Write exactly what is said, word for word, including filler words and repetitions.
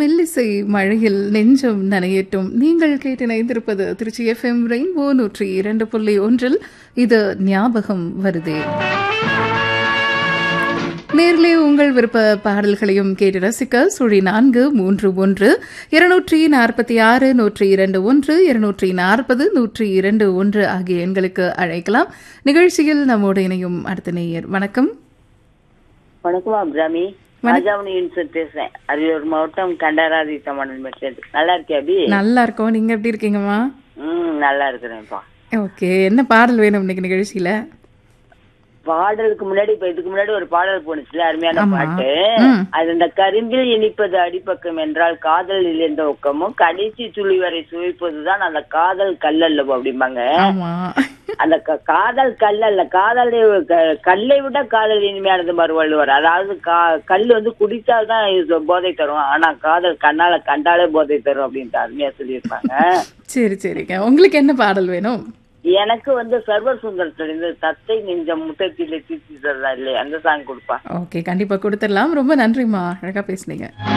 மெல்லிசை மழையில் நெஞ்சம் நனையட்டும். நீங்கள் கேட்டு இணைந்திருப்பது திருச்சி எஃப்எம் ரெயின்போ நூற்றி இரண்டு புள்ளி ஒன்றில். இது ஞாபகம் வருதே. நேரிலே உங்கள் விருப்ப பாடல்களையும் கேட்டு ரசிக்க சுழி நான்கு மூன்று ஒன்று இருநூற்றி நாற்பத்தி ஆறு நூற்றி இரண்டு ஒன்று இருநூற்றி நாற்பது நூற்றி இரண்டு ஒன்று ஆகிய எண்களுக்கு அழைக்கலாம். நிகழ்ச்சியில் நம்மோடு இணையும் அடுத்த நேயர். வணக்கம். வணக்கம் அபிராமி. ராஜாமணி பேசுறேன். அரியலூர் மாவட்டம் கண்டராதி தமணன் மெட்ரேட். நல்லா இருக்கியா அபி? நல்லா இருக்கோம். நீங்க எப்படி இருக்கீங்கம்மா? ம் நல்லா இருக்கிறேன்ப்பா. ஓகே, என்ன பாடல் வேணும் இன்னைக்கு நிகழ்ச்சியில? பாடலுக்கு முன்னாடி இப்ப இதுக்கு முன்னாடி ஒரு பாடல் போனுச்சுல, அருமையான பாட்டு. அது இந்த கரும்பில் இனிப்பது அடிப்பக்கம் என்றால் காதல் இழந்த ஒக்கமும் கடைசி துளி வரை சுவைப்பதுதான் அந்த காதல் கல்லல்ல அப்படிம்பாங்க. அந்த காதல் கல்லல்ல, காதல் கல்லை விட காதல் இனிமையானது மறுவள்ளுவர். அதாவது கல் வந்து குடித்தால்தான் போதை தரும், ஆனா காதல் கண்ணால கண்டாலே போதை தரும் அப்படின்ட்டு அருமையா சொல்லியிருப்பாங்க. சரி சரிங்க, உங்களுக்கு என்ன பாடல் வேணும்? எனக்கு வந்து சர்வர் சுந்தரத்துல தத்தை நெஞ்சம் முட்டத்திலே தீர்த்தி தரதா இல்லையா, அந்த சாங் கொடுப்பா. ஓகே, கண்டிப்பா கொடுத்துடலாம். ரொம்ப நன்றிம்மா, அழகா பேசுனீங்க.